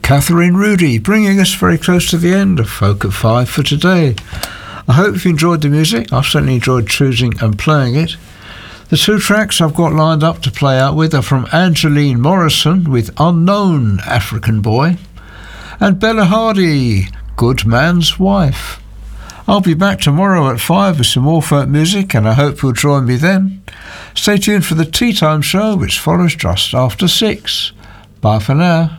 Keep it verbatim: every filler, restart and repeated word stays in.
Catherine Rudy, bringing us very close to the end of Folk at Five for today. I hope you've enjoyed the music. I've certainly enjoyed choosing and playing it. The two tracks I've got lined up to play out with are from Angeline Morrison with Unknown African Boy and Bella Hardy, Good Man's Wife. I'll be back tomorrow at five with some more folk music, and I hope you'll join me then. Stay tuned for the Tea Time Show, which follows just after six. Bye for now.